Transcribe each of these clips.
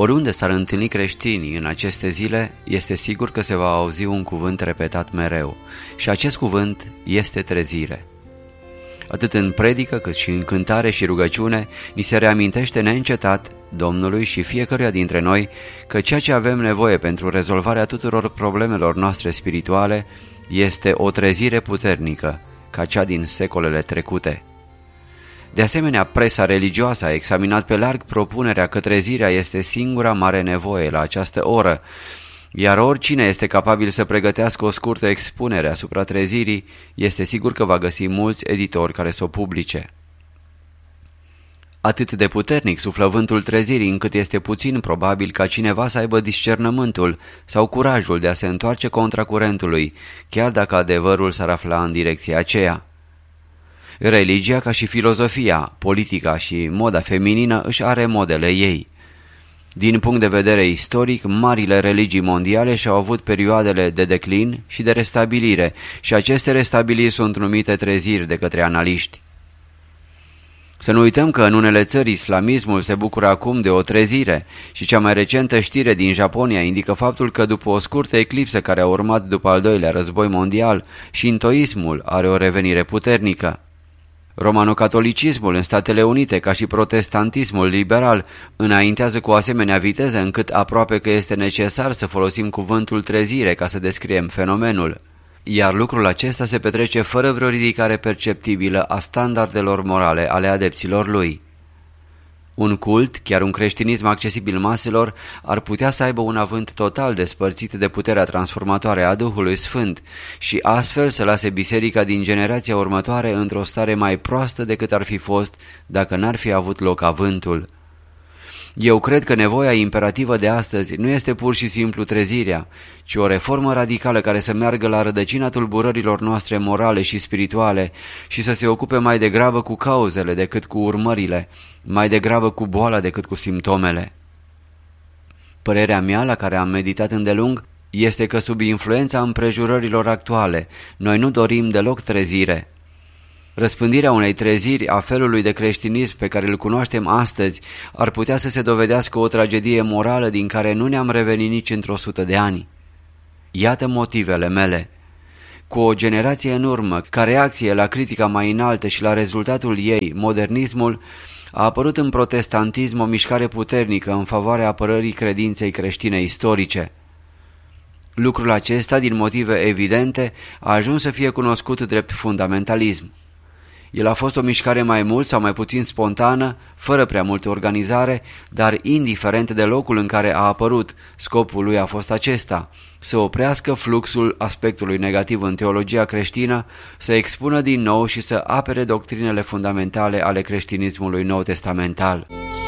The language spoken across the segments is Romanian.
Oriunde s-ar întâlni creștinii în aceste zile, este sigur că se va auzi un cuvânt repetat mereu, și acest cuvânt este trezire. Atât în predică cât și în cântare și rugăciune, ni se reamintește neîncetat Domnului și fiecăruia dintre noi că ceea ce avem nevoie pentru rezolvarea tuturor problemelor noastre spirituale este o trezire puternică, ca cea din secolele trecute. De asemenea, presa religioasă a examinat pe larg propunerea că trezirea este singura mare nevoie la această oră, iar oricine este capabil să pregătească o scurtă expunere asupra trezirii, este sigur că va găsi mulți editori care să o publice. Atât de puternic suflă vântul trezirii, încât este puțin probabil ca cineva să aibă discernământul sau curajul de a se întoarce contra curentului, chiar dacă adevărul s-ar afla în direcția aceea. Religia, ca și filozofia, politica și moda feminină, își are modele ei. Din punct de vedere istoric, marile religii mondiale și-au avut perioadele de declin și de restabilire, și aceste restabiliri sunt numite treziri de către analiști. Să nu uităm că în unele țări islamismul se bucură acum de o trezire și cea mai recentă știre din Japonia indică faptul că după o scurtă eclipsă care a urmat după al doilea război mondial, șintoismul are o revenire puternică. Romano-catolicismul în Statele Unite, ca și protestantismul liberal, înaintează cu o asemenea viteză încât aproape că este necesar să folosim cuvântul trezire ca să descriem fenomenul. Iar lucrul acesta se petrece fără vreo ridicare perceptibilă a standardelor morale ale adepților lui. Un cult, chiar un creștinism accesibil maselor, ar putea să aibă un avânt total despărțit de puterea transformatoare a Duhului Sfânt și astfel să lase biserica din generația următoare într-o stare mai proastă decât ar fi fost dacă n-ar fi avut loc avântul. Eu cred că nevoia imperativă de astăzi nu este pur și simplu trezirea, ci o reformă radicală care să meargă la rădăcina tulburărilor noastre morale și spirituale și să se ocupe mai degrabă cu cauzele decât cu urmările, mai degrabă cu boala decât cu simptomele. Părerea mea, la care am meditat îndelung, este că sub influența împrejurărilor actuale, noi nu dorim deloc trezire. Răspândirea unei treziri a felului de creștinism pe care îl cunoaștem astăzi ar putea să se dovedească o tragedie morală din care nu ne-am revenit nici într-o 100 de ani. Iată motivele mele. Cu o generație în urmă, ca reacție la critica mai înaltă și la rezultatul ei, modernismul, a apărut în protestantism o mișcare puternică în favoarea apărării credinței creștine istorice. Lucrul acesta, din motive evidente, a ajuns să fie cunoscut drept fundamentalism. El a fost o mișcare mai mult sau mai puțin spontană, fără prea multă organizare, dar indiferent de locul în care a apărut, scopul lui a fost acesta: să oprească fluxul aspectului negativ în teologia creștină, să expună din nou și să apere doctrinele fundamentale ale creștinismului nou-testamental.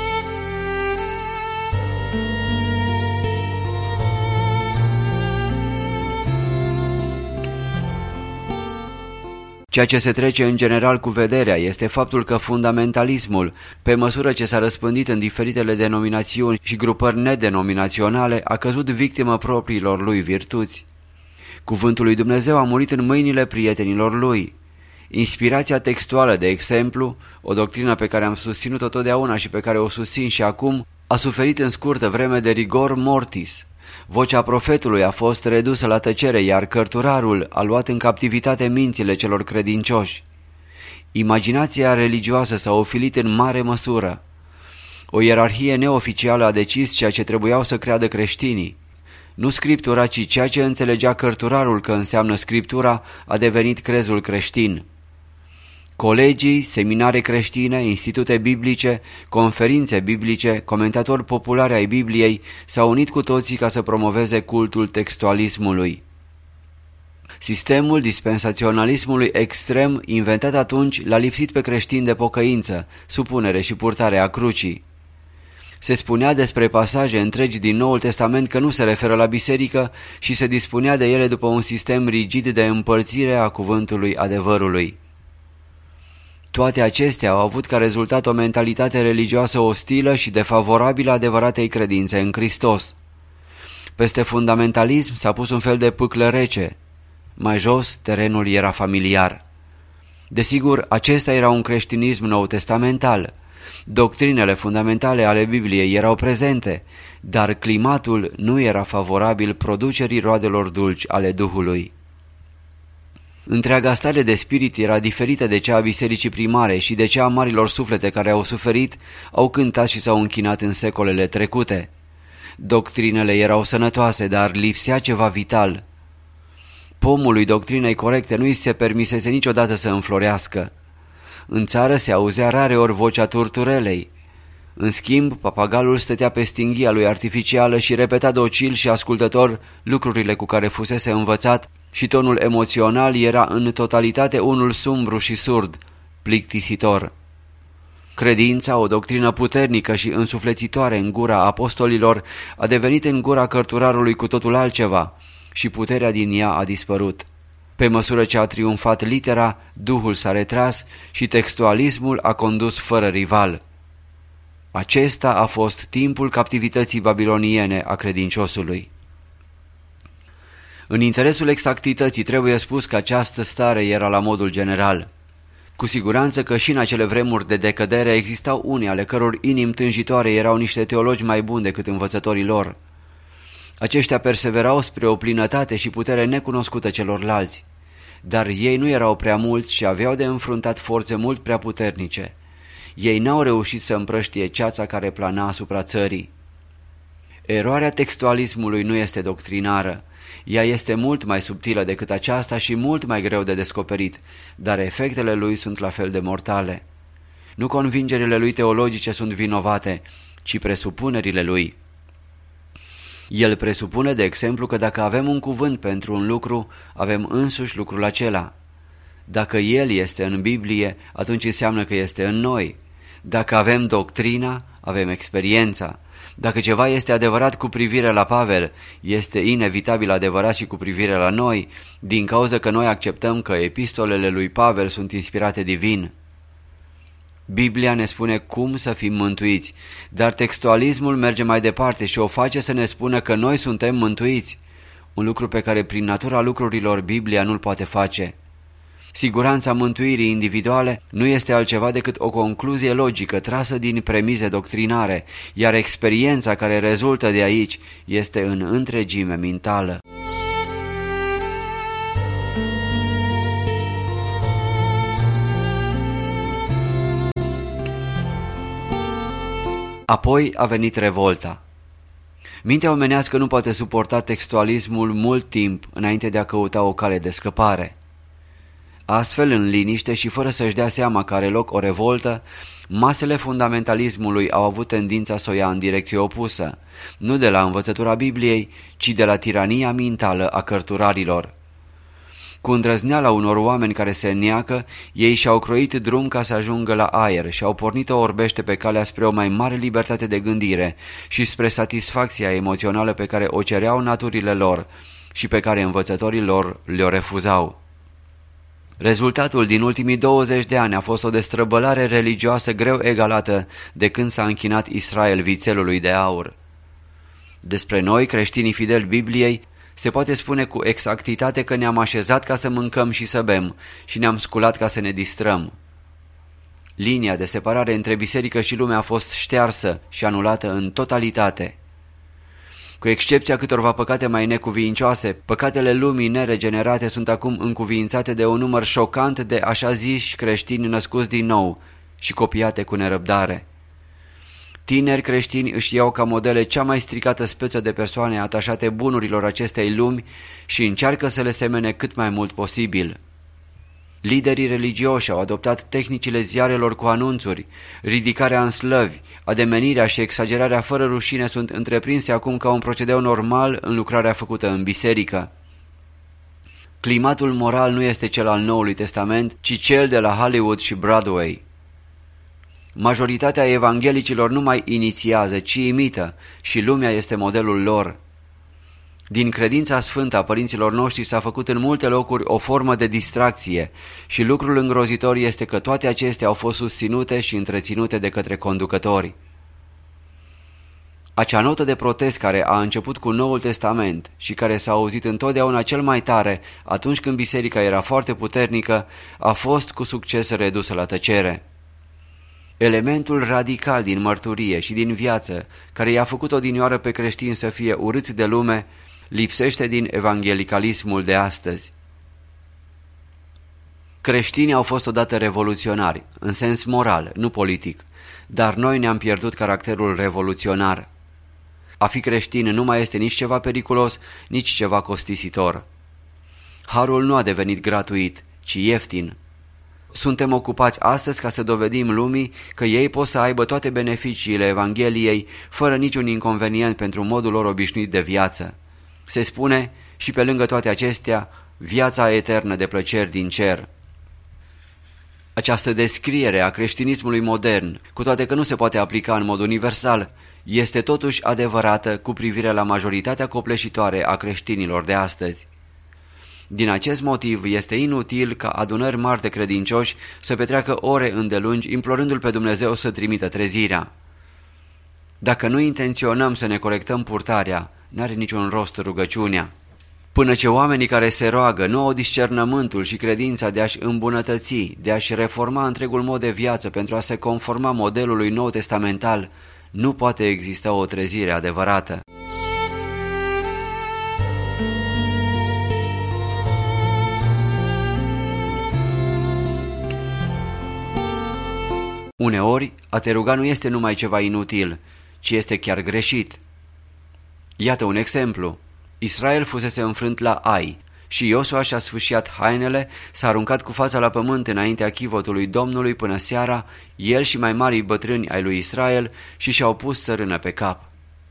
Ceea ce se trece în general cu vederea este faptul că fundamentalismul, pe măsură ce s-a răspândit în diferitele denominațiuni și grupări nedenominaționale, a căzut victimă propriilor lui virtuți. Cuvântul lui Dumnezeu a murit în mâinile prietenilor lui. Inspirația textuală, de exemplu, o doctrină pe care am susținut-o totdeauna și pe care o susțin și acum, a suferit în scurtă vreme de rigor mortis. Vocea profetului a fost redusă la tăcere, iar cărturarul a luat în captivitate mințile celor credincioși. Imaginația religioasă s-a ofilit în mare măsură. O ierarhie neoficială a decis ceea ce trebuiau să creadă creștinii. Nu scriptura, ci ceea ce înțelegea cărturarul că înseamnă scriptura a devenit crezul creștin. Colegii, seminare creștine, institute biblice, conferințe biblice, comentatori populari ai Bibliei s-au unit cu toții ca să promoveze cultul textualismului. Sistemul dispensaționalismului extrem, inventat atunci, l-a lipsit pe creștini de pocăință, supunere și purtare a crucii. Se spunea despre pasaje întregi din Noul Testament că nu se referă la biserică și se dispunea de ele după un sistem rigid de împărțire a cuvântului adevărului. Toate acestea au avut ca rezultat o mentalitate religioasă ostilă și defavorabilă adevăratei credințe în Hristos. Peste fundamentalism s-a pus un fel de pâclă rece. Mai jos, terenul era familiar. Desigur, acesta era un creștinism nou-testamental. Doctrinele fundamentale ale Bibliei erau prezente, dar climatul nu era favorabil producerii roadelor dulci ale Duhului. Întreaga stare de spirit era diferită de cea a bisericii primare și de cea a marilor suflete care au suferit, au cântat și s-au închinat în secolele trecute. Doctrinele erau sănătoase, dar lipsea ceva vital. Pomului doctrinei corecte nu îi se permisese niciodată să înflorească. În țară se auzea rareori vocea turturelei. În schimb, papagalul stătea pe stinghia lui artificială și repeta docil și ascultător lucrurile cu care fusese învățat și tonul emoțional era în totalitate unul sumbru și surd, plictisitor. Credința, o doctrină puternică și însuflețitoare în gura apostolilor, a devenit în gura cărturarului cu totul altceva și puterea din ea a dispărut. Pe măsură ce a triumfat litera, Duhul s-a retras și textualismul a condus fără rival. Acesta a fost timpul captivității babiloniene a credinciosului. În interesul exactității trebuie spus că această stare era la modul general. Cu siguranță că și în acele vremuri de decădere existau unii ale căror inimi tânjitoare erau niște teologi mai buni decât învățătorii lor. Aceștia perseverau spre o plinătate și putere necunoscută celorlalți, dar ei nu erau prea mulți și aveau de înfruntat forțe mult prea puternice. Ei n-au reușit să împrăștie ceața care plana asupra țării. Eroarea textualismului nu este doctrinară. Ea este mult mai subtilă decât aceasta și mult mai greu de descoperit, dar efectele lui sunt la fel de mortale. Nu convingerile lui teologice sunt vinovate, ci presupunerile lui. El presupune, de exemplu, că dacă avem un cuvânt pentru un lucru, avem însuși lucrul acela. Dacă el este în Biblie, atunci înseamnă că este în noi. Dacă avem doctrina, avem experiența. Dacă ceva este adevărat cu privire la Pavel, este inevitabil adevărat și cu privire la noi, din cauza că noi acceptăm că epistolele lui Pavel sunt inspirate divin. Biblia ne spune cum să fim mântuiți, dar textualismul merge mai departe și o face să ne spună că noi suntem mântuiți, un lucru pe care prin natura lucrurilor Biblia nu-l poate face. Siguranța mântuirii individuale nu este altceva decât o concluzie logică trasă din premize doctrinare, iar experiența care rezultă de aici este în întregime mentală. Apoi a venit revolta. Mintea omenească nu poate suporta textualismul mult timp înainte de a căuta o cale de scăpare. Astfel, în liniște și fără să-și dea seama că are loc o revoltă, masele fundamentalismului au avut tendința să o ia în direcție opusă, nu de la învățătura Bibliei, ci de la tirania mentală a cărturarilor. Cu îndrăzneala unor oameni care se înneacă, ei și-au croit drum ca să ajungă la aer și au pornit-o orbește pe calea spre o mai mare libertate de gândire și spre satisfacția emoțională pe care o cereau naturile lor și pe care învățătorii lor le-o refuzau. Rezultatul din ultimii 20 de ani a fost o destrăbălare religioasă greu egalată de când s-a închinat Israel vițelului de aur. Despre noi, creștinii fideli Bibliei, se poate spune cu exactitate că ne-am așezat ca să mâncăm și să bem și ne-am sculat ca să ne distrăm. Linia de separare între biserică și lume a fost ștearsă și anulată în totalitate. Cu excepția câtorva păcate mai necuvincioase, păcatele lumii neregenerate sunt acum încuviințate de un număr șocant de așa ziși creștini născuți din nou și copiate cu nerăbdare. Tineri creștini își iau ca modele cea mai stricată speță de persoane atașate bunurilor acestei lumi și încearcă să le semene cât mai mult posibil. Liderii religioși au adoptat tehnicile ziarelor cu anunțuri, ridicarea în slăvi, ademenirea și exagerarea fără rușine sunt întreprinse acum ca un procedeu normal în lucrarea făcută în biserică. Climatul moral nu este cel al Noului Testament, ci cel de la Hollywood și Broadway. Majoritatea evanghelicilor nu mai inițiază, ci imită și lumea este modelul lor. Din credința sfântă a părinților noștri s-a făcut în multe locuri o formă de distracție și lucrul îngrozitor este că toate acestea au fost susținute și întreținute de către conducători. Acea notă de protest care a început cu Noul Testament și care s-a auzit întotdeauna cel mai tare atunci când biserica era foarte puternică, a fost cu succes redusă la tăcere. Elementul radical din mărturie și din viață, care i-a făcut odinioară pe creștini să fie urâți de lume, lipsește din evangelicalismul de astăzi. Creștinii au fost odată revoluționari, în sens moral, nu politic, dar noi ne-am pierdut caracterul revoluționar. A fi creștin nu mai este nici ceva periculos, nici ceva costisitor. Harul nu a devenit gratuit, ci ieftin. Suntem ocupați astăzi ca să dovedim lumii că ei pot să aibă toate beneficiile Evangheliei fără niciun inconvenient pentru modul lor obișnuit de viață. Se spune, și pe lângă toate acestea, viața eternă de plăceri din cer. Această descriere a creștinismului modern, cu toate că nu se poate aplica în mod universal, este totuși adevărată cu privire la majoritatea copleșitoare a creștinilor de astăzi. Din acest motiv este inutil ca adunări mari de credincioși să petreacă ore îndelungi implorându-L pe Dumnezeu să trimită trezirea. Dacă nu intenționăm să ne corectăm purtarea, n-are niciun rost rugăciunea. Până ce oamenii care se roagă nu au discernământul și credința de a-și îmbunătăți, de a-și reforma întregul mod de viață pentru a se conforma modelului nou testamental, nu poate exista o trezire adevărată. Uneori, a te ruga nu este numai ceva inutil, ci este chiar greșit. Iată un exemplu. Israel fusese înfrânt la Ai și Iosua și-a sfâșiat hainele, s-a aruncat cu fața la pământ înaintea chivotului Domnului până seara, el și mai marii bătrâni ai lui Israel și și-au pus țărână pe cap.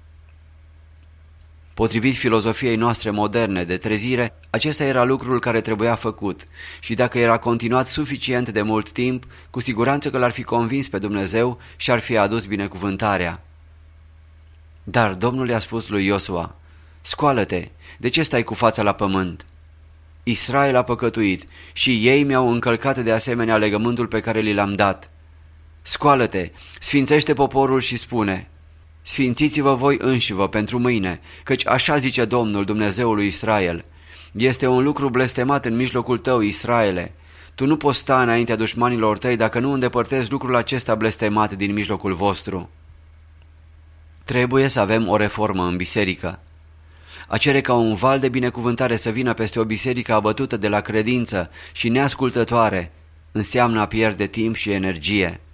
Potrivit filozofiei noastre moderne de trezire, acesta era lucrul care trebuia făcut și dacă era continuat suficient de mult timp, cu siguranță că l-ar fi convins pe Dumnezeu și ar fi adus binecuvântarea. Dar Domnul i-a spus lui Iosua: scoală-te, de ce stai cu fața la pământ? Israel a păcătuit și ei mi-au încălcat de asemenea legământul pe care li l-am dat. Scoală-te, sfințește poporul și spune: sfințiți-vă voi înșivă pentru mâine, căci așa zice Domnul, Dumnezeul lui Israel: este un lucru blestemat în mijlocul tău, Israele. Tu nu poți sta înaintea dușmanilor tăi dacă nu îndepărtezi lucrul acesta blestemat din mijlocul vostru. Trebuie să avem o reformă în biserică. A cere ca un val de binecuvântare să vină peste o biserică abătută de la credință și neascultătoare înseamnă a pierde timp și energie.